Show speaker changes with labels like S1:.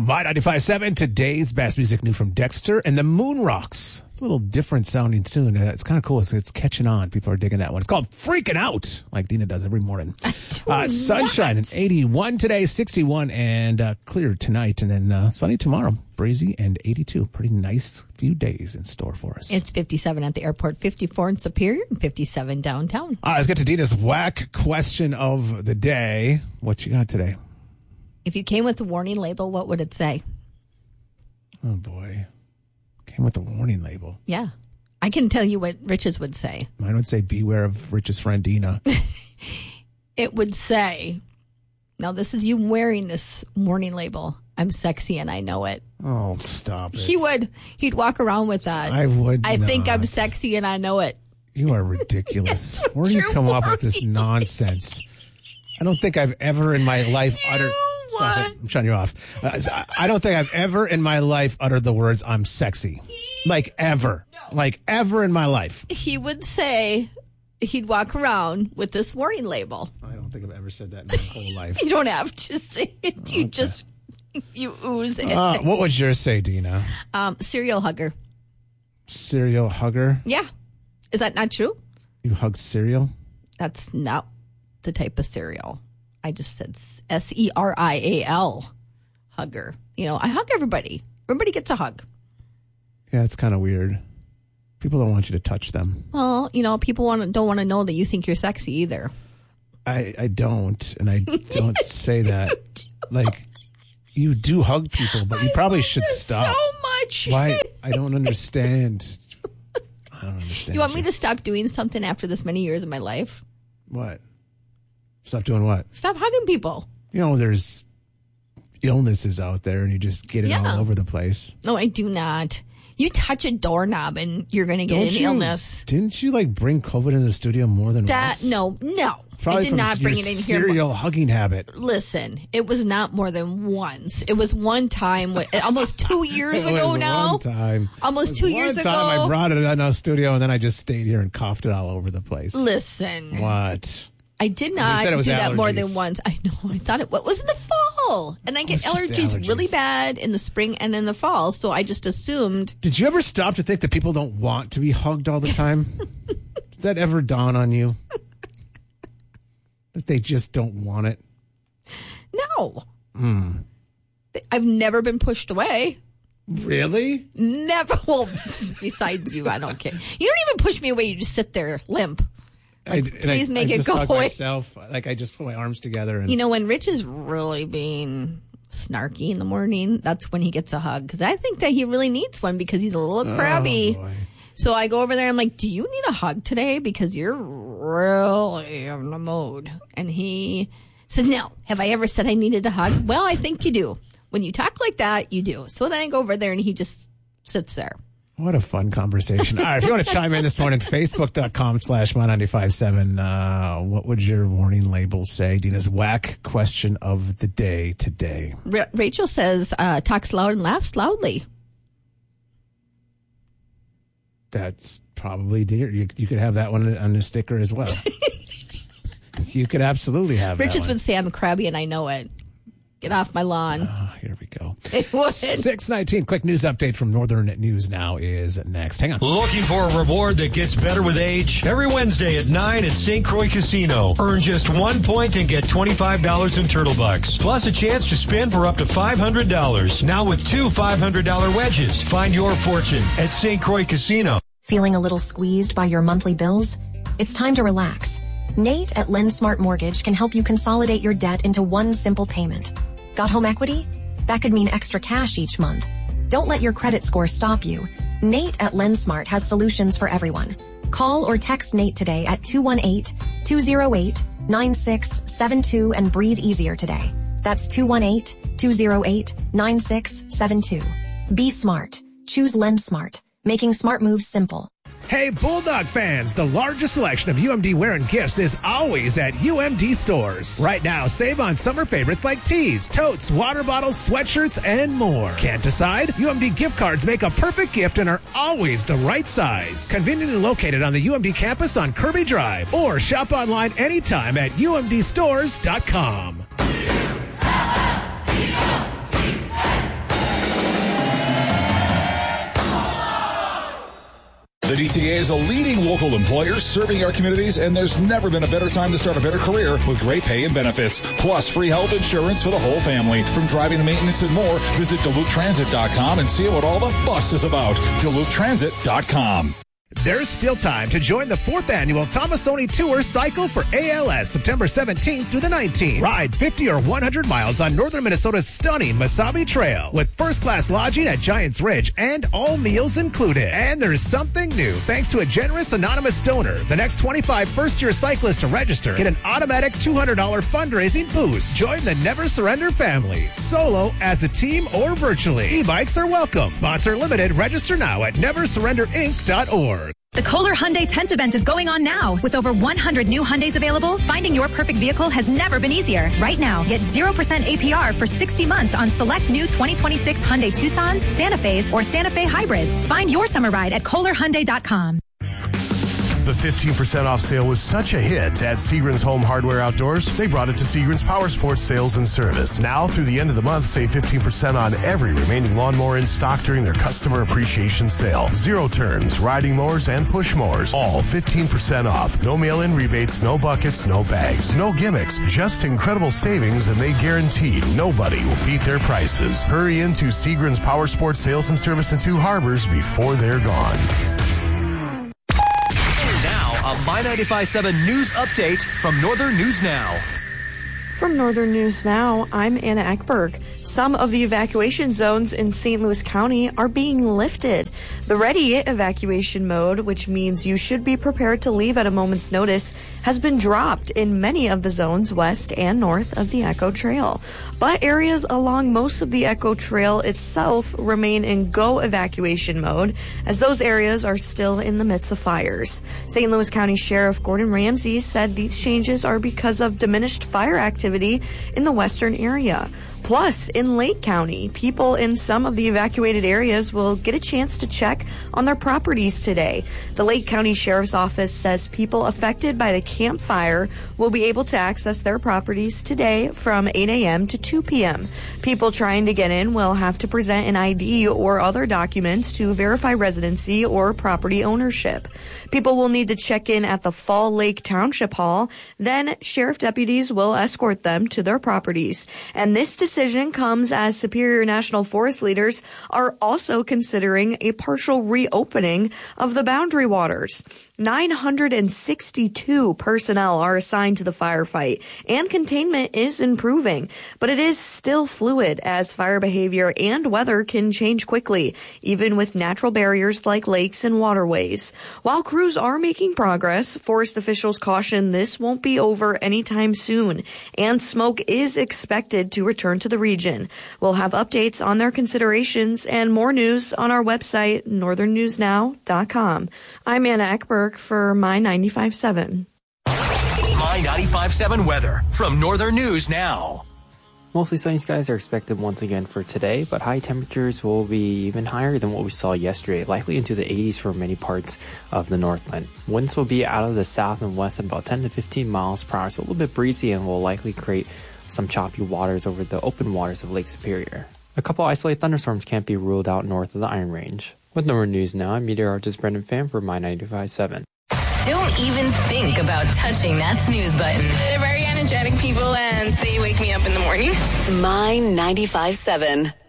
S1: My 95.7, today's best music new from Dexter and the Moon Rocks. It's a little different sounding tune. It's kind of cool. It's catching on. People are digging that one. It's called Freaking Out, like Dina does every morning. Sunshine and 81 today, 61 and clear tonight, and then sunny tomorrow, breezy and 82. Pretty nice few days in store for us.
S2: It's 57 at the airport, 54 in Superior, and 57 downtown.
S1: All right, let's get to Dina's whack question of the day. What you got today?
S2: If you came with a warning label, what would it say?
S1: Oh, boy. Came with a warning label.
S2: Yeah. I can tell you what Rich's would say.
S1: Mine would say, beware of Rich's friend Dina.
S2: It would say, now this is you wearing this warning label, I'm sexy and I know it.
S1: Oh, stop it.
S2: He'd walk around with that.
S1: I would
S2: I
S1: not.
S2: think I'm sexy and I know it.
S1: You are ridiculous. Where do you come up with this nonsense? I don't think I've ever in my life uttered... Stop it. I'm shutting you off. I don't think I've ever in my life uttered the words, I'm sexy. Like, ever. No. Like, ever in my life.
S2: He would say, he'd walk around with this warning label.
S1: I don't think I've ever said that in my whole life.
S2: You don't have to say it. You just, you ooze it.
S1: What would yours say, Dina?
S2: Cereal hugger.
S1: Cereal hugger?
S2: Yeah. Is that not true?
S1: You hug cereal?
S2: That's not the type of cereal. I just said SERIAL, hugger. You know, I hug everybody. Everybody gets a hug.
S1: Yeah, it's kind of weird. People don't want you to touch them.
S2: Well, you know, people don't want to know that you think you're sexy either.
S1: I don't, and I don't say that. Like, you do hug people, but you probably should stop.
S2: So much.
S1: Why? I don't understand. I don't understand.
S2: You want me to stop doing something after this many years of my life?
S1: What? Stop doing what?
S2: Stop hugging people.
S1: You know, there's illnesses out there and you just get it all over the place.
S2: No, I do not. You touch a doorknob and you're going to get an illness.
S1: Didn't you, like, bring COVID in the studio more than once?
S2: No.
S1: Probably
S2: I did not bring it in here.
S1: Cereal hugging habit.
S2: Listen, it was not more than once. It was one time, almost 2 years ago now.
S1: One time.
S2: Almost 2 years ago.
S1: One time I brought it in the studio and then I just stayed here and coughed it all over the place.
S2: Listen.
S1: What?
S2: I did not do that more than once. I know. I thought it was in the fall. And I get allergies really bad in the spring and in the fall. So I just assumed.
S1: Did you ever stop to think that people don't want to be hugged all the time? Did that ever dawn on you? That they just don't want it?
S2: No. I've never been pushed away.
S1: Really?
S2: Never. Well, besides you, I don't care. You don't even push me away. You just sit there limp. Like, please make it go away.
S1: Like, I just put my arms together. And...
S2: You know, when Rich is really being snarky in the morning, that's when he gets a hug. Because I think that he really needs one because he's a little crabby.
S1: Oh,
S2: so I go over there. I'm like, do you need a hug today? Because you're really in the mood. And he says, no. Have I ever said I needed a hug? Well, I think you do. When you talk like that, you do. So then I go over there and he just sits there.
S1: What a fun conversation. All right, if you want to chime in this morning, Facebook.com/My957. What would your warning label say? Dina's whack question of the day today.
S2: Rachel says, talks loud and laughs loudly.
S1: That's probably dear. You could have that one on a sticker as well. You could absolutely have that
S2: Richard would say, I'm crabby and I know it. Get off my lawn.
S1: Here we go.
S2: It would.
S1: 6:19. Quick news update from Northern News Now is next. Hang on.
S3: Looking for a reward that gets better with age? Every Wednesday at 9 at St. Croix Casino. Earn just 1 point and get $25 in Turtle Bucks. Plus a chance to spin for up to $500. Now with 2 $500 wedges. Find your fortune at St. Croix Casino.
S4: Feeling a little squeezed by your monthly bills? It's time to relax. Nate at LendSmart Mortgage can help you consolidate your debt into one simple payment. Got home equity? That could mean extra cash each month. Don't let your credit score stop you. Nate at LendSmart has solutions for everyone. Call or text Nate today at 218-208-9672 and breathe easier today. That's 218-208-9672. Be smart. Choose LendSmart. Making smart moves simple.
S1: Hey, Bulldog fans, the largest selection of UMD wear and gifts is always at UMD stores. Right now, save on summer favorites like tees, totes, water bottles, sweatshirts, and more. Can't decide? UMD gift cards make a perfect gift and are always the right size. Conveniently located on the UMD campus on Kirby Drive, or shop online anytime at umdstores.com.
S5: The DTA is a leading local employer serving our communities, and there's never been a better time to start a better career with great pay and benefits, plus free health insurance for the whole family. From driving to maintenance and more, visit DuluthTransit.com and see what all the fuss is about. DuluthTransit.com.
S1: There's still time to join the 4th annual Tomasoni Tour Cycle for ALS, September 17th through the 19th. Ride 50 or 100 miles on northern Minnesota's stunning Mesabi Trail with first-class lodging at Giants Ridge and all meals included. And there's something new. Thanks to a generous anonymous donor, the next 25 first-year cyclists to register get an automatic $200 fundraising boost. Join the Never Surrender family, solo, as a team, or virtually. E-bikes are welcome. Sponsor limited. Register now at neversurrenderinc.org.
S6: The Kohler Hyundai 10th event is going on now. With over 100 new Hyundais available, finding your perfect vehicle has never been easier. Right now, get 0% APR for 60 months on select new 2026 Hyundai Tucsons, Santa Fe's, or Santa Fe hybrids. Find your summer ride at KohlerHyundai.com.
S7: The 15% off sale was such a hit at Seagram's Home Hardware Outdoors, they brought it to Seagram's Power Sports Sales and Service. Now, through the end of the month, save 15% on every remaining lawnmower in stock during their customer appreciation sale. Zero turns, riding mowers, and push mowers, all 15% off. No mail-in rebates, no buckets, no bags, no gimmicks, just incredible savings, and they guarantee nobody will beat their prices. Hurry into Seagram's Power Sports Sales and Service in Two Harbors before they're gone.
S8: A My 95.7 News Update from Northern News Now.
S9: From Northern News Now, I'm Anna Eckberg. Some of the evacuation zones in St. Louis County are being lifted. The ready evacuation mode, which means you should be prepared to leave at a moment's notice, has been dropped in many of the zones west and north of the Echo Trail. But areas along most of the Echo Trail itself remain in go evacuation mode, as those areas are still in the midst of fires. St. Louis County Sheriff Gordon Ramsey said these changes are because of diminished fire activity in the western area. Plus, in Lake County, people in some of the evacuated areas will get a chance to check on their properties today. The Lake County Sheriff's Office says people affected by the Camp Fire will be able to access their properties today from 8 a.m. to 2 p.m. People trying to get in will have to present an ID or other documents to verify residency or property ownership. People will need to check in at the Fall Lake Township Hall. Then sheriff deputies will escort them to their properties. And this decision comes as Superior National Forest leaders are also considering a partial reopening of the Boundary Waters. 962 personnel are assigned to the firefight, and containment is improving, but it is still fluid as fire behavior and weather can change quickly, even with natural barriers like lakes and waterways. While crews are making progress, forest officials caution this won't be over anytime soon, and smoke is expected to return to the region. We'll have updates on their considerations and more news on our website, northernnewsnow.com. I'm Anna Eckberg for My 95.7.
S8: My 95.7 weather from Northern News Now.
S10: Mostly sunny skies are expected once again for today, but high temperatures will be even higher than what we saw yesterday, likely into the 80s for many parts of the Northland. Winds will be out of the south and west at about 10 to 15 miles per hour, so a little bit breezy, and will likely create some choppy waters over the open waters of Lake Superior. A couple isolated thunderstorms can't be ruled out north of the Iron Range. With Northern News Now, I'm meteorologist Brendan Pham for My 95.7.
S11: Don't even think about touching that snooze button. They're very energetic people, and they wake me up in the morning. My 95.7.